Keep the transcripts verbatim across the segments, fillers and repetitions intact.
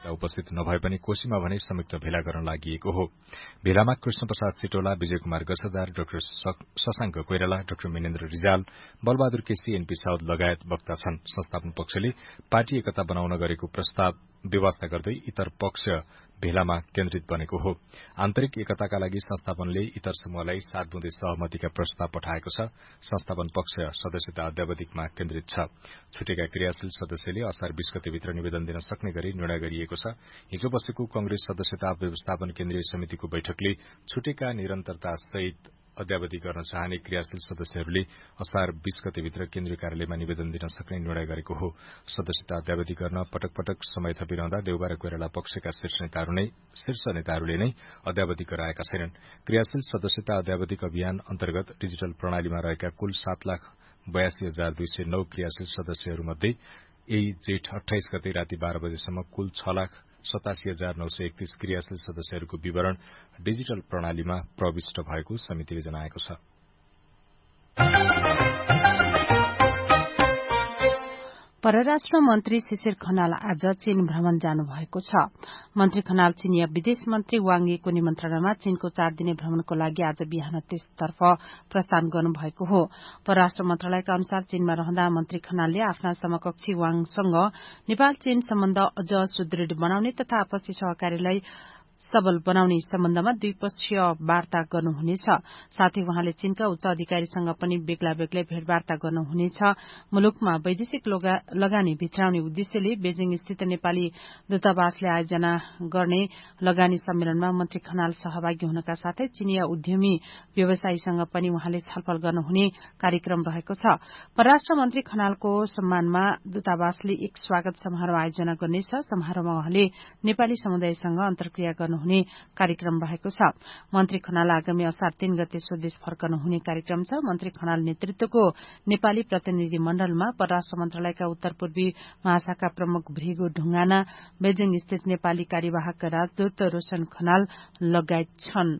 उपस्थित नभए पनि कोशीमा भने संयुक्त भेला गर्न लागि हो। भेलामा Krishna Prasad Sitaula, Vijay Kumar गसदार, doctor Shashank Koirala, doctor Minendra Rijal, Balbahadur KC, NP Saud लगायत वक्ता छन्। संस्थापन पक्षले पार्टी एकता बनाउन गरेको प्रस्ताव व्यवस्था गर्दै इतर पक्ष भेलामा केन्द्रित बनेको हो। आन्तरिक एकताका लागि संस्थापनले इतर समूहलाई सात बुँदे सहमतिका प्रस्ताव पठाएको छ। संस्थापन पक्ष सदस्यता अध्यावधिकमा केन्द्रित छ। छुटेका क्रियाशील सदस्यले असार बीस गतेभित्र निवेदन दिन सक्ने गरी निर्णय गरिएको छ। हिजो बसेको कंग्रेस सदस्यता व्यवस्थापन केन्द्रीय समितिको बैठकले छुटेका निरन्तरता सहित अध्यावधि गर्न चाहने क्रियाशील सदस्यहरूले असार बीस गतेभित्र केन्द्रीय कार्यालयमा निवेदन दिन सक्ने निर्णय गरेको हो। सदस्यता अध्यावधि गर्न पटक पटक समय थपिरहँदा देउबा र कोइराला पक्षका शीर्ष नेताहरूले नै अध्यावधि गराएका छैनन्। क्रियाशील सदस्यता अध्यावधिक अभियान अन्तर्गत डिजिटल प्रणालीमा रहेका कुल सात लाख बयासी हजार दुई सय नौ क्रियाशील सदस्यहरूमध्ये यही जेठ अठाइस गते राति बाह्र बजेसम्म कुल छ लाख सतासी हजार नौ सय एकतीस क्रियाशील सदस्यहरूको विवरण डिजिटल प्रणालीमा प्रविष्ट भएको समितिले जनाएको छ। परराष्ट्र मन्त्री शिशिर खनाल आज चीन भ्रमण जानुभएको छ। मन्त्री खनाल चीनिया विदेश मन्त्री वाङ यीको निमन्त्रणामा चीनको चार दिने भ्रमणको लागि आज बिहान त्यसतर्फ प्रस्थान गर्नुभएको हो। परराष्ट्र मन्त्रालयका अनुसार चीनमा रहँदा मन्त्री खनालले आफ्ना समकक्षी वाङसँग नेपाल चीन सम्बन्ध अझ सुदृढ़ बनाउने तथा आपसी सहकारीलाई सबल बनाउने सम्बन्धमा द्विपक्षीय वार्ता गर्नुहुनेछ। साथै वहाँले चीनका उच्च अधिकारीसँग पनि बेग्ला बेग्लै भेटवार्ता गर्नुहुनेछ। मुलुकमा वैदेशिक लगानी भित्राउने उद्देश्यले बेजिङ स्थित नेपाली दूतावासले आयोजना गर्ने लगानी सम्मेलनमा मन्त्री खनाल सहभागी हुनका साथै चीनिया उद्यमी व्यवसायीसँग पनि वहाँले छलफल गर्नुहुने कार्यक्रम रहेको छ। परराष्ट्र मन्त्री खनालको सम्मानमा दूतावासले एक स्वागत समारोह आयोजना गर्नेछ। समारोहमा वहाँले नेपाली समुदायसँग अन्तर्क्रिया गर्नुहुने कार्यक्रम रहेको छ। मन्त्री खनाल आगामी असार तीन गते स्वदेश फर्कनु हुने कार्यक्रम छ। मन्त्री खनाल नेतृत्वको नेपाली प्रतिनिधि मण्डलमा परराष्ट्र मन्त्रालयका उत्तर पूर्वी महाशाखा प्रमुख भृगु ढुंगाना, बेजिङ स्थित नेपाली कार्यवाहक राजदूत रोशन खनाल लगायत छन्।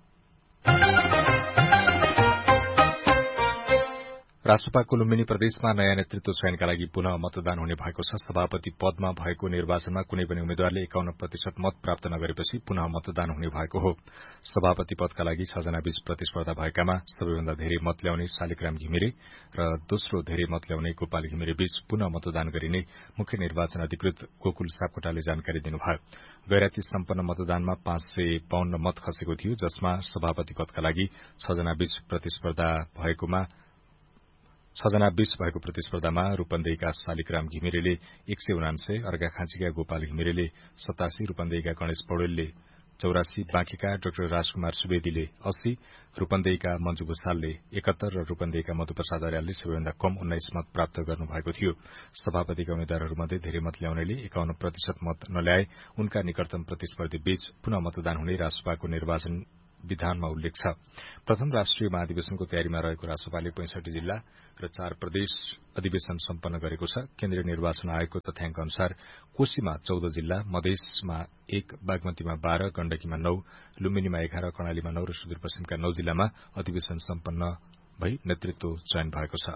राष्ट्रपाको लुम्बिनी प्रदेशमा नयाँ नेतृत्व चयनका लागि पुनः मतदान हुने भएको छ। सभापति पदमा भएको निर्वाचनमा कुनै पनि उम्मेद्वारले एकाउन्न प्रतिशत मत प्राप्त नगरेपछि पुनः मतदान हुने भएको हो। सभापति पदका लागि छजना बीच प्रतिस्पर्धा भएकामा सबैभन्दा धेरै मत ल्याउने शालिग्राम घिमिरे र दोस्रो धेरै मत ल्याउने गोपाल घिमिरे बीच पुनः मतदान गरिने मुख्य निर्वाचन अधिकृत गोकुल सापकोटाले जानकारी दिनुभयो। गैराती सम्पन्न मतदानमा पाँच सय बाहन्न मत खसेको थियो, जसमा सभापति पदका लागि छजना बीच प्रतिस्पर्धा भएकोमा छजना बीच भएको प्रतिस्पर्धामा रूपन्देहीका शालिग्राम घिमिरेले एक सय उनान्सय, अर्घाखाँचीका गोपाल घिमिरेले सतासी, रूपन्देहीका गणेश पौडेलले चौरासी, बाँकीका डाक्टर राजकुमार सुवेदीले अस्सी, रूपन्देहीका मन्जु भूषालले एकहत्तर र रूपन्देहीका मधुप्रसाद अर्यालले सबैभन्दा कम उन्नाइस मत प्राप्त गर्नुभएको थियो। सभापतिका उम्मेद्वारहरूमध्ये धेरै मत ल्याउनेले एकाउन्न प्रतिशत मत नल्याए उनका निकटतम प्रतिस्पर्धी बीच पुनः मतदान हुने राष्ट्रपाको निर्वाचन विधानमा उल्लेख छ। प्रथम राष्ट्रिय महाधिवेशनको तयारीमा रहेको राष्ट्रपाले पैंसठी जिल्ला र चार प्रदेश अधिवेशन सम्पन्न गरेको छ। केन्द्रीय निर्वाचन आयोगको तथ्याङ्क अनुसार कोशीमा चौध जिल्ला, मधेसमा एक, बागमतीमा बाह्र, गण्डकीमा नौ, लुम्बिनीमा एघार, कर्णालीमा नौ र सुदूरपश्चिमका नौ जिल्लामा अधिवेशन सम्पन्न भई नेतृत्व चयन भएको छ।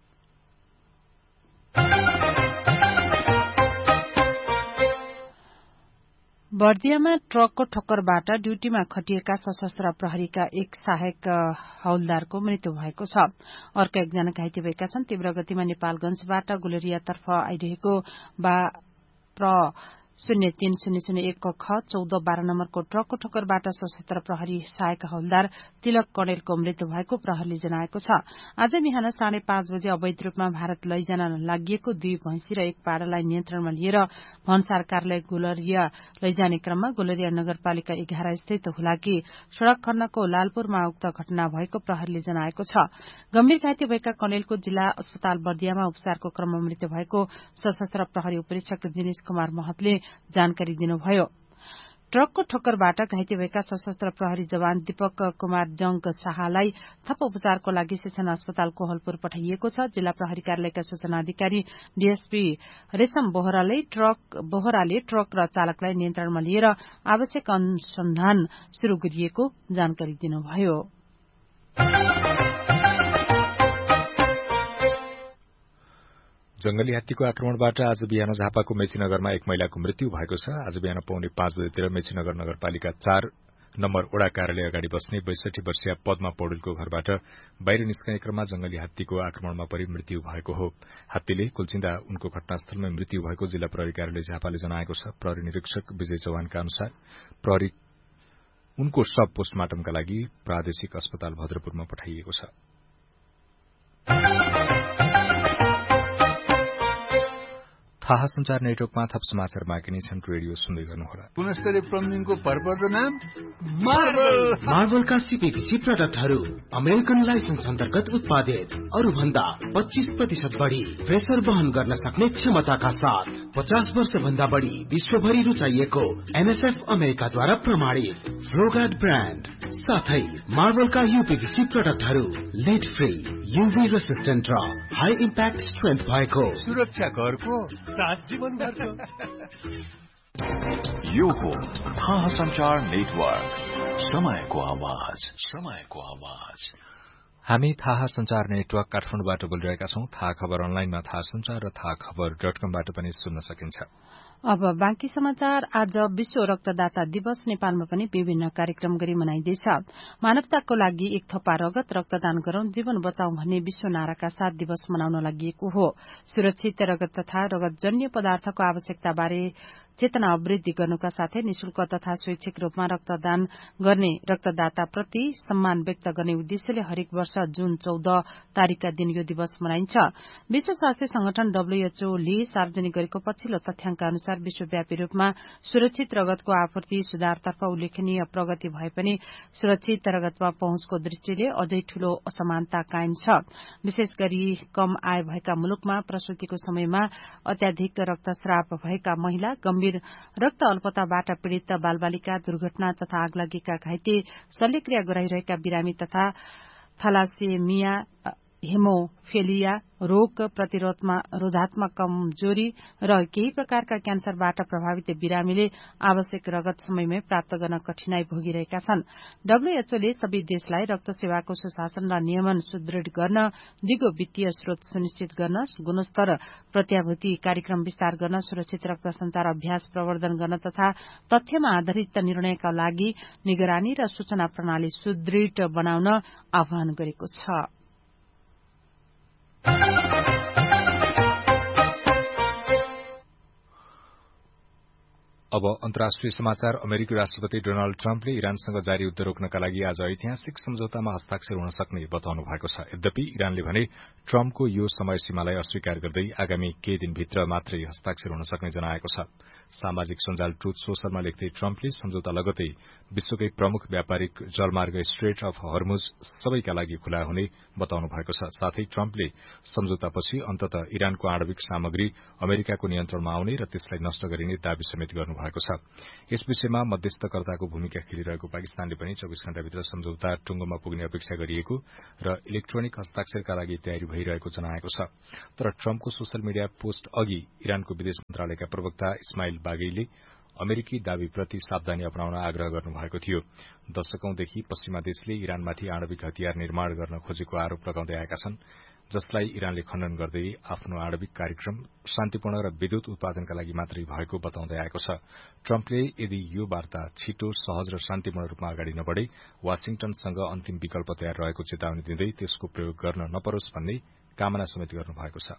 बर्दियामा ट्रकको ठक्करबाट ड्यूटीमा खटिएका सशस्त्र प्रहरीका एक सहायक हौलदारको मृत्यु भएको छ। अर्का एकजना घाइते भएका छन्। तीव्र गतिमा नेपालगंजबाट गुलेरियातर्फ आइरहेको बा प्र शून्य तीन शून्य शून्य एक ख चौध बाह्र नम्बरको ट्रकको ठक्करबाट सशस्त्र प्रहरी सहायक हौलदार तिलक कणेलको मृत्यु भएको प्रहरीले जनाएको छ। आज बिहान साढे पाँच बजे अवैध रूपमा भारत लैजान लागिएको दुई भैंसी र एक पाडालाई नियन्त्रणमा लिएर भन्सार कार्यालय गुलरिया लैजाने क्रममा गुलरिया नगरपालिका एघार स्थित हुलाकी सड़क खण्डको लालपुरमा उक्त घटना भएको प्रहरीले जनाएको छ। गम्भीर घाइते भएका कणेलको जिल्ला अस्पताल बर्दियामा उपचारको क्रममा मृत्यु भएको सशस्त्र प्रहरी उपरीक्षक दिनेश कुमार महतले जानकारी दिनुभयो। ट्रकको ठक्करबाट घाइते भएका सशस्त्र प्रहरी जवान दीपक कुमार जंग शाहलाई थप उपचारको लागि शिक्षण अस्पताल कोहलपुर पठाइएको छ। जिल्ला प्रहरी कार्यालयका सूचना अधिकारी डीएसपी रेशम बोहराले ट्रक बोहराले ट्रक र चालकलाई नियन्त्रणमा लिएर आवश्यक अनुसन्धान शुरू गरिएको जानकारी दिनुभयो। जंगली हात्तीको आक्रमणबाट आज बिहान झापाको मेचीनगरमा एक महिलाको मृत्यु भएको छ। आज बिहान पौने पाँच बजेतिर मेचीनगर नगरपालिका चार नम्बर ओडा कार्यालय अगाडि बस्ने बैसठी वर्षीय पद्मा पौडेलको घरबाट बाहिर निस्कने क्रममा जंगली हात्तीको आक्रमणमा परि मृत्यु भएको हो। हात्तीले कुल्चिन्दा उनको घटनास्थलमै मृत्यु भएको जिल्ला प्रहरी कार्यालय झापाले जनाएको छ। प्रहरी निरीक्षक विजय चौहानका अनुसार प्रहरी उनको शव पोस्टमार्टमका लागि प्रादेशिक अस्पताल भद्रपुरमा पठाइएको छ। थाहा संचार नेटवर्कमा थप समाचार बाँकी नै छन्। रेडियो सुन्दै गर्नुहोला। गुणस्तरीय प्लम्बिङको भरपर्दो नाम मार्बल। मार्बलका सीपीभीसी प्रोडक्टहरू अमेरिकन लाइसेन्स अन्तर्गत उत्पादित, अरू भन्दा पच्चीस प्रतिशत बढ़ी प्रेसर वहन गर्न सक्ने क्षमताका साथ पचास वर्ष भन्दा बढ़ी विश्वभरि रुचाइएको एनएसएफ अमेरिकाद्वारा प्रमाणित फ्लोगार्ड ब्रान्ड साथै मार्बलका यूपीभीसी प्रोडक्टहरू लेड फ्री, यूभी रेसिस्टेन्ट र हाई इम्प्याक्ट स्ट्रेन्थ भएको सुरक्षा घरको सात जीवन घरको। यो हो थाहा संचार नेटवर्क, समयको आवाज, समयको आवाज। हामी थाहा संचार नेटवर्क काठमाडौँबाट बोलिरहेका छौं। थाहा खबर अनलाइनमा थाहा संचार र थाहा खबर डट कमबाट पनि सुन्न सकिन्छ। अब बाँकी समाचार। आज विश्व रक्तदाता दिवस नेपालमा पनि विभिन्न कार्यक्रम गरी मनाइँदैछ। मानवताको लागि एक थोपा रगत रक्तदान गरौं, जीवन बचाउँ भन्ने विश्व नाराका साथ दिवस मनाउन लागि हो। सुरक्षित रगत तथा रगतजन्य पदार्थको आवश्यकताबारे चेतना अवृद्धि गर्नुका साथै निशुल्क तथा स्वैच्छिक रूपमा रक्तदान गर्ने रक्तदाताप्रति सम्मान व्यक्त गर्ने उद्देश्यले हरेक वर्ष जून चौध तारिकका दिन यो दिवस मनाइन्छ। विश्व स्वास्थ्य संगठन डब्ल्यूएचओले सार्वजनिक गरेको पछिल्लो तथ्याङ्क अनुसार विश्वव्यापी रूपमा सुरक्षित रगतको आपूर्ति सुधारतर्फ उल्लेखनीय प्रगति भए पनि सुरक्षित रगतमा पहुँचको दृष्टिले अझै ठूलो असमानता कायम छ। विशेष गरी कम आय भएका मुलुकमा प्रसूतिको समयमा अत्याधिक रक्तस्राव भएका महिला, गम्भीर रक्त अल्पताबाट पीड़ित बालबालिका, दुर्घटना तथा आगलागीका घाइते, शल्यक्रिया गराइरहेका बिरामी तथा थलासेमिया, हेमोफेलिया रोग प्रतिरोधात्मक कमजोरी र केही प्रकारका क्यान्सरबाट प्रभावित बिरामीले आवश्यक रगत समयमै प्राप्त गर्न कठिनाई भोगिरहेका छन्। डब्ल्यूएचओले सबै देशलाई रक्त सेवाको सुशासन र नियमन सुदृढ़ गर्न, दिगो वित्तीय स्रोत सुनिश्चित गर्न, गुणस्तर प्रत्याभूति कार्यक्रम विस्तार गर्न, सुरक्षित रक्त संचार अभ्यास प्रवर्धन गर्न तथा तथ्यमा आधारित निर्णयका लागि निगरानी र सूचना प्रणाली सुदृढ़ बनाउन आह्वान गरेको छ। अब अन्तर्राष्ट्रिय समाचार। अमेरिकी राष्ट्रपति डोनाल्ड ट्रम्पले इरानसँग जारी युद्ध रोक्नका लागि आज ऐतिहासिक सम्झौतामा हस्ताक्षर हुन सक्ने बताउनु भएको छ। यद्यपि इरानले भने ट्रम्पको यो समय सीमालाई अस्वीकार गर्दै आगामी केही दिनभित्र मात्रै हस्ताक्षर हुन सक्ने जनाएको छ। सामाजिक सञ्जाल ट्रुथ सोशलमा लेख्दै ट्रम्पले सम्झौता लगतै विश्वकै प्रमुख व्यापारिक जलमार्ग स्ट्रेट अफ हर्मुज सबैका लागि खुला हुने बताउनु भएको छ। साथै ट्रम्पले सम्झौतापछि अन्ततः इरानको आणविक सामग्री अमेरिकाको नियन्त्रणमा आउने र त्यसलाई नष्ट गरिने दावी समेत गर्नु भएको छ। यस विषयमा मध्यस्थकर्ताको भूमिका खेलिरहेको पाकिस्तानले पनि चौबिस घण्टाभित्र सम्झौता टुंगोमा पुग्ने अपेक्षा गरिएको र इलेक्ट्रोनिक हस्ताक्षरका लागि तयारी भइरहेको जनाएको छ। तर ट्रम्पको सोशल मिडिया पोस्ट अघि इरानको विदेश मन्त्रालयका प्रवक्ता इस्माइल बागैले अमेरिकी दावीप्रति सावधानी अपनाउन आग्रह गर्नुभएको थियो। दशकौंदेखि पश्चिमा देशले इरानमाथि आणविक हतियार निर्माण गर्न खोजेको आरोप लगाउँदै आएका छन्, जसलाई इरानले खण्डन गर्दै आफ्नो आणविक कार्यक्रम शान्तिपूर्ण र विद्युत उत्पादनका लागि मात्रै भएको बताउँदै आएको छ। ट्रम्पले यदि यो वार्ता छिटो, सहज र शान्तिपूर्ण रूपमा अगाडि नबढे वाशिंटनसँग अन्तिम विकल्प तयार रहेको चेतावनी दिँदै त्यसको प्रयोग गर्न नपरोस् भन्ने कामना समेत गर्नुभएको छ।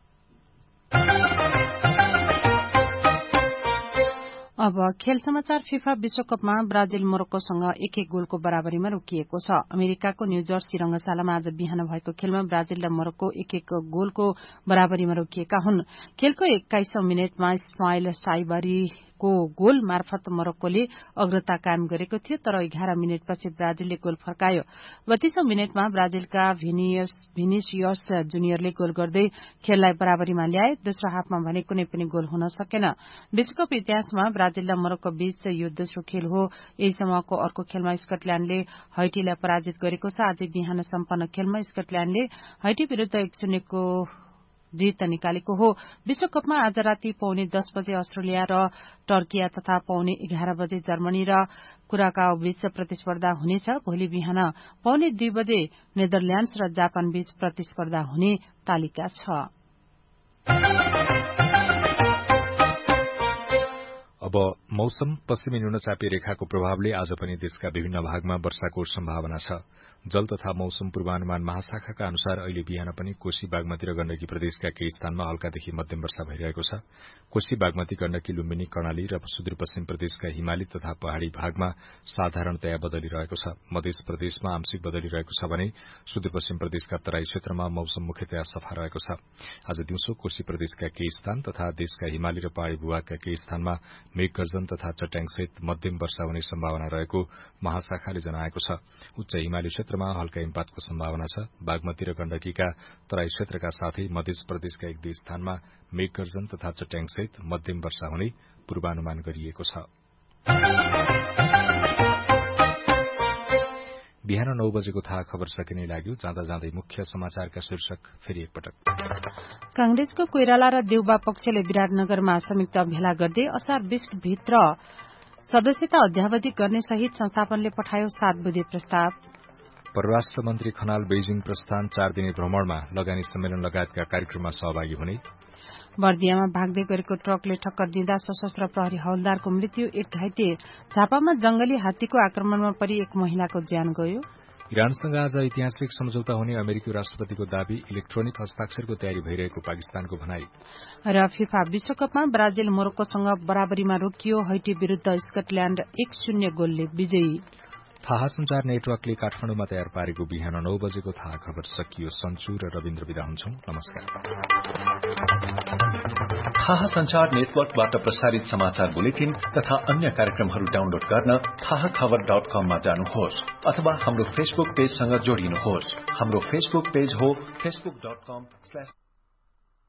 अब खेल समाचार। फिफा विश्वकपमा ब्राजिल मोरक्कोसँग एक एक गोलको बराबरीमा रोकिएको छ। अमेरिकाको न्यू जर्सी रंगशालामा आज बिहान भएको खेलमा ब्राजिल र मोरक्को एक एक गोलको बराबरीमा रोकिएका हुन्। खेलको एक्काइसौं मिनटमा इस्माइल साइबारी को गोल मार्फत मोरक्कोले अग्रता कायम गरेको थियो, तर एघार मिनटपछि ब्राजिलले गोल फर्कायो। बत्तीसौं मिनटमा ब्राजिलका भिनिसियस जुनियरले गोल गर्दै खेललाई बराबरीमा ल्याए। दोस्रो हाफमा भने कुनै पनि गोल हुन सकेन। विश्वकप इतिहासमा ब्राजिल र मोरक्को बीच यो दोस्रो खेल हो। यही समूहको अर्को खेलमा स्कटल्याण्डले हैटीलाई पराजित गरेको छ। आज बिहान सम्पन्न खेलमा स्कटल्याण्डले हैटी विरूद्ध एक शून्यको जीत निकालेको हो। विश्वकपमा आज राति पौने दस बजे अस्ट्रेलिया र टर्किया तथा पौने एघार बजे जर्मनी र कुराकाओ बीच प्रतिस्पर्धा हुनेछ। भोलि बिहान पौने दुई बजे नेदरल्याण्ड्स र जापान बीच प्रतिस्पर्धा हुने तालिका छ। अब मौसम। पश्चिमी न्यूनचापी रेखाको प्रभावले आज पनि देशका विभिन्न भागमा वर्षाको सम्भावना छ। जल तथा मौसम पूर्वानुमान महाशाखाका अनुसार अहिले बिहान पनि कोशी बागमती र गण्डकी प्रदेशका केही स्थानमा हल्कादेखि मध्यम वर्षा भइरहेको छ। कोशी बागमती गण्डकी लुम्बिनी कर्णाली र सुदूरपश्चिम प्रदेशका हिमाली तथा पहाड़ी भागमा साधारणतया बदलिरहेको छ। मध्य प्रदेशमा आंशिक बदलिरहेको छ भने सुदूरपश्चिम प्रदेशका तराई क्षेत्रमा मौसम मुख्यतया सफा रहेको छ। आज दिउँसो कोशी प्रदेशका केही स्थान तथा देशका हिमाली र पहाड़ी भूभागका केही स्थानमा मेघ गर्जन तथा चट्याङसहित मध्यम वर्षा हुने सम्भावना रहेको महाशाखाले जनाएको छ। उच्च हिमाली क्षेत्रमा हल्का हिमपातको सम्भावना छ। बागमती र गण्डकीका तराई क्षेत्रका साथै मध्य प्रदेशका एक दुई स्थानमा मेघ गर्जन तथा चट्याङसहित मध्यम वर्षा हुने पूर्वानुमान गरिएको छ। बिहान नौ बजेको थाहा खबर सकिने लाग्यो। जाँदा जाँदै मुख्य समाचारका शीर्षक फेरि एकपटक। कांग्रेसको कोइराला र देउबा पक्षले विराटनगरमा संयुक्त भेला गर्दै असार बीस भित्र सदस्यता अध्यावधि गर्ने सहित संस्थापनले पठायो सात बुँदे प्रस्ताव। परराष्ट्र मन्त्री खनाल बेइजिङ प्रस्थान चार दिने भ्रमणमा लगानी सम्मेलन लगायतका कार्यक्रममा सहभागी हुने। बर्दियामा भाग्दै गरेको ट्रकले ठक्कर दिँदा सशस्त्र प्रहरी हवलदारको मृत्यु, एक घाइते। झापामा जंगली हात्तीको आक्रमणमा परि एक महिलाको ज्यान गयो। इरानसँग आज ऐतिहासिक सम्झौता हुने अमेरिकी राष्ट्रपतिको दावी, इलेक्ट्रोनिक हस्ताक्षरको तयारी भइरहेको पाकिस्तानको भनाई। र फिफा विश्वकपमा ब्राजिल मोरक्कोसँग बराबरीमा रोकियो, हैटी विरूद्ध स्कटल्याण्ड एक शून्य गोलले विजयी। थाहा संचार नेटवर्कले काठमाडौँमा तयार पारेको बिहान नौ बजेको थाहा खबर सकियो। सन्चु र रविन्द्र विदा हुन्छौं। नमस्कार। थाहा संचार नेटवर्कबाट प्रसारित समाचार बुलेटिन तथा अन्य कार्यक्रमहरू डाउनलोड गर्न थाहा खबर डट कममा जानुहोस् अथवा हाम्रो फेसबुक पेजसँग जोडिनुहोस्। हाम्रो फेसबुक पेज हो फेसबुक डट कम स्ल्याश